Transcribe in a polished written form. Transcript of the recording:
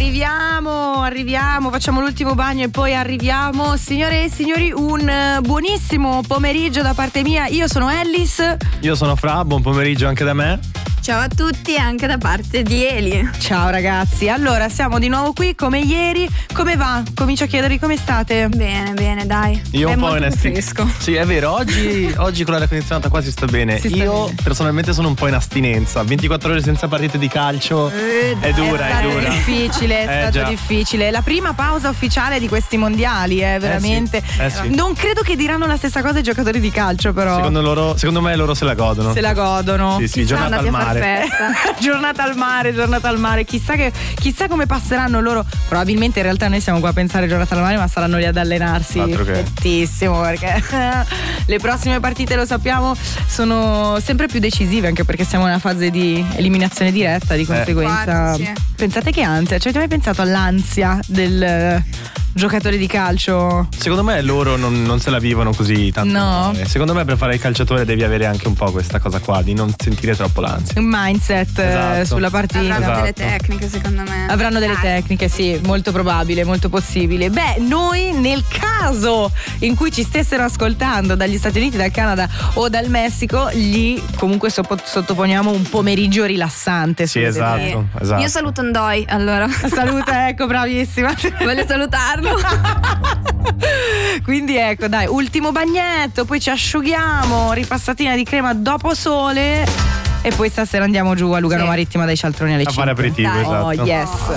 Arriviamo, facciamo l'ultimo bagno e poi arriviamo. Signore e signori, un buonissimo pomeriggio da parte mia. Io sono Ellis. Io sono Fra, buon pomeriggio anche da me. Ciao a tutti, anche da parte di Eli. Ciao ragazzi, allora siamo di nuovo qui come ieri. Come va? Comincio a chiedervi come state. Bene, dai. Io è un po' molto fresco. Sì, è vero, oggi con l'aria condizionata quasi sta bene. Io bene. personalmente sono un po' in astinenza. 24 ore senza partite di calcio è dura. È stato difficile. La prima pausa ufficiale di questi mondiali, veramente. Sì. Non credo che diranno la stessa cosa i giocatori di calcio, però. Secondo me loro se la godono. Se la godono. Sì, giornata al mare. giornata al mare. Chissà come passeranno loro. Probabilmente in realtà noi siamo qua a pensare giornata al mare, ma saranno lì ad allenarsi fettissimo, perché le prossime partite, lo sappiamo, sono sempre più decisive, anche perché siamo in una fase di eliminazione diretta, di conseguenza. Sì. Pensate che ansia, cioè avete mai pensato all'ansia del giocatore di calcio? Secondo me loro non se la vivono così tanto. No. Secondo me per fare il calciatore devi avere anche un po' questa cosa qua, di non sentire troppo l'ansia. Un mindset sulla partita. Avranno delle tecniche, secondo me. Avranno delle tecniche, sì, molto probabile, molto possibile. Beh, noi nel caso in cui ci stessero ascoltando dagli Stati Uniti, dal Canada o dal Messico, gli comunque sottoponiamo un pomeriggio rilassante. Sì, esatto. Io saluto Ndoi, allora. Saluta, ecco, bravissima. Voglio salutarlo. Quindi ecco, dai, ultimo bagnetto, poi ci asciughiamo, ripassatina di crema dopo sole e poi stasera andiamo giù a Lugano Marittima dai Cialtroni alle 5. A fare aperitivo, esatto. Oh yes.